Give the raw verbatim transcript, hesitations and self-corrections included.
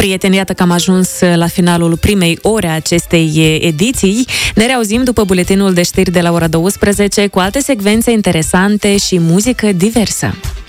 prieteni, iată că am ajuns la finalul primei ore a acestei ediții. Ne reauzim după buletinul de știri de la ora douăsprezece cu alte secvențe interesante și muzică diversă.